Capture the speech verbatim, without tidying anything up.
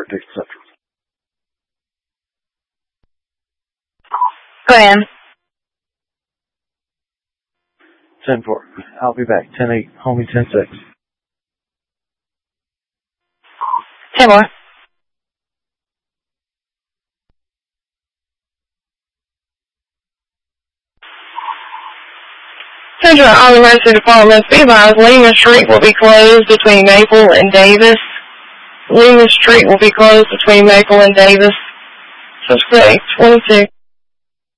Dick Central. Go ahead. ten four. I'll be back. ten eight. Homie ten six. ten four. Central Army Emergency Department, be advised, Lehman Street will be closed between Maple and Davis. Lehman Street will be closed between Maple and Davis. Suspect twenty-two.